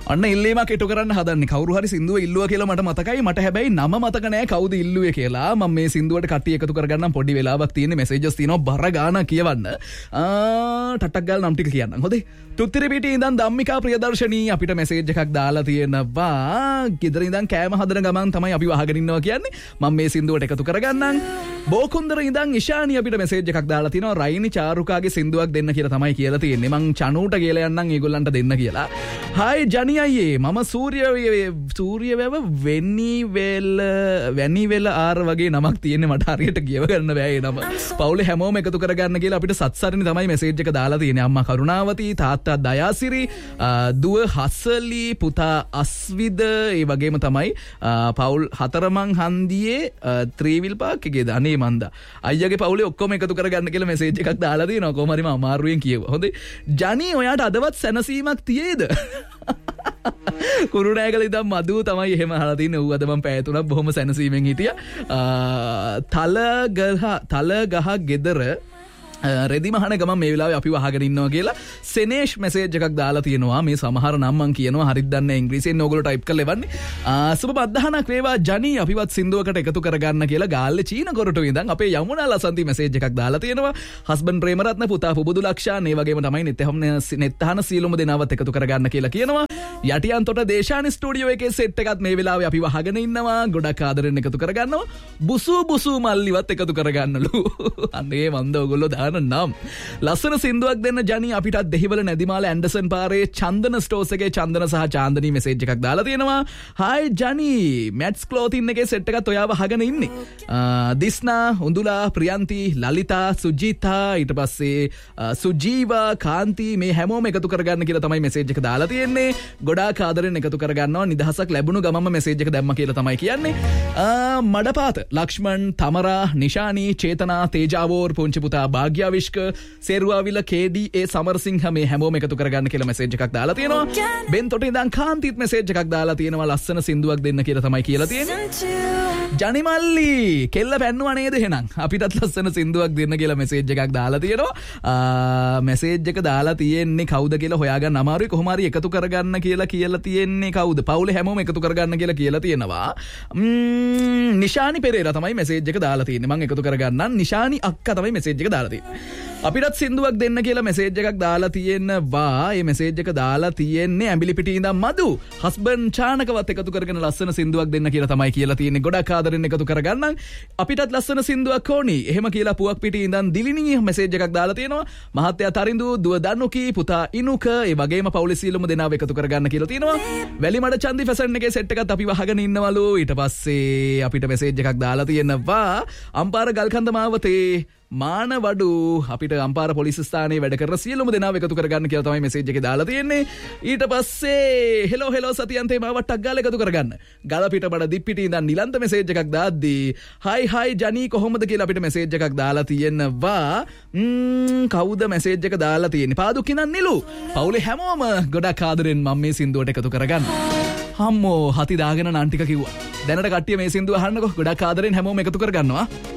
අන්න ඉල්ලීමක් ඉටු කරන්න හදන්නේ. කවුරු හරි සින්දුව ඉල්ලුවා කියලා මට මතකයි. මට හැබැයි නම මතක නෑ කවුද ඉල්ලුවේ කියලා. මම මේ සින්දුවට කට්ටිය එකතු කරගන්නම්. පොඩි වෙලාවක් තියෙන්නේ. මෙසේජස් තියෙනවා බර ගාන කියවන්න. ටටක් ගාලා නම් ටික කියන්නම්. හොඳේ. තුත්තිරි පිටි ඉඳන් ධම්මිකා ප්‍රියදර්ශනී අපිට මෙසේජ් එකක් දාලා තියෙනවා. ගෙදර ඉඳන් කෑම හදන ගමන් තමයි අපි වහගෙන ඉන්නවා කියන්නේ. මම මේ සින්දුවට එකතු කරගන්නම්. බෝකුන්දර ඉඳන් ඉෂානි අපිට මෙසේජ් එකක් දාලා තිනවා. රයිනි චාරුකාගේ සින්දුවක් දෙන්න කියලා තමයි කියලා තියෙන්නේ. මං චනුට කියලා යන්නම් ඒගොල්ලන්ට දෙන්න කියලා. හායි ජනි අයියේ මම සූර්යවැව වැනිවෙල ආර වගේ නමක් තියෙන්නේ මට හරියට කියව ගන්න බෑ ඒ නම. පවුලේ හැමෝම එකතු කරගන්න කියලා අපිට සත්සරණි තමයි මෙසේජ් එක දාලා තියෙන්නේ. අම්මා කරුණාවති, තාත්තා දයාසිරි, දුව හසලි, පුතා අස්විද, ඒ වගේම තමයි පවුල් හතරමං හන්දියේ ත්‍රීවිල් පාක් එකේ අනේ මන්දා. අයියාගේ පවුලේ ඔක්කොම එකතු කරගන්න කියලා මෙසේජ් එකක් දාලා තියෙනවා. කොහොම හරි මම අමාරුවෙන් කියුවා. හොඳේ. ජනි ඔයාට අදවත් සැනසීමක් තියේද? කුරුණෑගල ඉඳන් මදු තමයි එහෙම අහලා තින්නේ. ඌ අද මම පැය 3ක් බොහොම සැනසීමෙන් හිටියා. තලගහ ගෙදර රෙදි මහන ගමන් මේ වෙලාවේ අපි වහගෙන ඉන්නවා කියලා සෙනේෂ් මෙසේජ් එකක් දාලා තියෙනවා. මේ සමහර නම් මං කියනවා හරියට දන්නේ ඉංග්‍රීසියෙන් ඕගොල්ලෝ ටයිප් කරලා එවන්නේ. සුබ බද්දහනක් වේවා ජනි අපිවත් සින්දුවකට එකතු කරගන්න කියලා ගාල්ලේ චීන කොරටුවේ ඉඳන් අපේ යමුනා ලසන්ති මෙසේජ් එකක් දාලා තියෙනවා. හස්බන්ඩ් ප්‍රේමරත්න පුතා පුබුදු ලක්ෂාන් ඒ වගේම තමයි නෙත්තහන සීලොම දෙනවත් එකතු කරගන්න කියලා කියනවා. යටියන් තොට දේශානි ස්ටුඩියෝ එකේ සෙට් එකත් මේ වෙලාවේ අපි වහගෙන ඉන්නවා. ගොඩක් ආදරෙන් එකතු කරගන්නවා. බුසු මල්ලිවත් එකතු කරගන්නලු. අනේ මන්ද ඕගොල්ලෝ නම් ලස්සන සින්දුවක් දෙන්න ජනි අපිටත් දෙහිවල නැදිමාල ඇන්ඩර්සන් පාරේ චන්දන ස්ටෝස් එකේ චන්දන සහ චාන්දනී මෙසේජ් එකක් දාලා තියෙනවා. හායි ජනි මැට්ස් ක්ලෝතින් එකේ සෙට් එකත් ඔයාව අහගෙන ඉන්නේ. දිස්නා, උඳුලා, ප්‍රියන්ති, ලලිතා, සුජීතා, ඊට පස්සේ සුජීවා, කාන්ති මේ හැමෝම එකතු කරගන්න කියලා තමයි මෙසේජ් එක දාලා තියෙන්නේ. ගොඩාක් ආදරෙන් එකතු කරගන්නවා. නිදහසක් ලැබුණු ගමම මෙසේජ් එක දැම්ම කියලා තමයි කියන්නේ. මඩපාත ලක්ෂ්මන්, තමරා, නිෂානි, චේතනා, තේජාවෝර්, පුංචි පුතා භාග්‍ය විශ්ක සේරුවාවිල KDA සමරසිංහ මේ හැමෝම එකතු කරගන්න කියලා මෙසේජ් එකක් දාලා තියෙනවා. බෙන් තොට ඉඳන් කාන්තිත් මෙසේජ් එකක් දාලා තියෙනවා. ලස්සන සින්දුවක් දෙන්න කියලා තමයි කියලා තියෙන්නේ. ජනි මල්ලි කෙල්ල පැන්නුවා නේද එහෙනම් අපිටත් ලස්සන සින්දුවක් දෙන්න කියලා මෙසේජ් එකක් දාලා තියෙනවා. මෙසේජ් එක දාලා තියෙන්නේ කවුද කියලා හොයාගන්න අමාරුයි. කොහොම හරි එකතු කරගන්න කියලා තියෙන්නේ කවුද? පවුලේ හැමෝම එකතු කරගන්න කියලා තියෙනවා. නිෂානි පෙරේරා තමයි මෙසේජ් එක දාලා තියෙන්නේ. මම එකතු කරගන්නම්. නිෂානි අක්කා තමයි මෙසේජ් එක දාලා තියෙන්නේ. අපිටත් සින්දුවක් දෙන්න කියලා මෙසේජ් එකක් දාලා තියෙනවා. මේ මෙසේජ් එක දාලා තියෙන්නේ ඇඹිලිපිටිය ඉඳන් මදු. හස්බන්ඩ් චානකවත් එකතු කරගෙන ලස්සන සින්දුවක් දෙන්න කියලා තමයි කියලා තියෙන්නේ. ගොඩක් ආදරෙන් එකතු කරගන්නම්. අපිටත් ලස්සන සින්දුවක් ඕනි. එහෙම කියලා පුවක් පිටිය ඉඳන් දිලිනී මෙසේජ් එකක් දාලා තියෙනවා. මහත්තයා තරිඳු, දුව දනුකි, පුතා ඉනුක, ඒ වගේම පවුලේ සීලොම දෙනාව එකතු කරගන්න කියලා තියෙනවා. වැලිමඩ චන්දි ෆැෂන් එකේ සෙට් එකත් අපි වහගෙන ඉන්නවලු. ඊට පස්සේ අපිට මෙසේජ් එකක් දාලා තියෙනවා. අම්පාර ගල්කන්ද මාවතේ මානවඩු අපිට අම්පාර පොලිස් ස්ථානයේ වැඩ කරන සියලුම දෙනාව එකතු කරගන්න කියලා තමයි මෙසේජ් එකේ දාලා තියෙන්නේ. ඊට පස්සේ හෙලෝ සතියන්තේ මාවට්ටක් ගාලා එකතු කරගන්න. ගලපිට බඩ දිප්පිටි ඉඳන් නිලන්ත මෙසේජ් එකක් දාද්දී හයි ජනි කොහොමද කියලා අපිට මෙසේජ් එකක් දාලා තියෙනවා. කවුද මෙසේජ් එක දාලා තියෙන්නේ? පාදුක් ඉඳන් නිලු. පවුලේ හැමෝම ගොඩක් ආදරෙන් මම මේ සින්දුවට එකතු කරගන්න. හම්මෝ හති දාගෙන නන් ටික කිව්වා. දැනට කට්ටිය මේ සින්දුව අහන්නකෝ. ගොඩක් ආදරෙන් හැමෝම එකතු කරගන්නවා.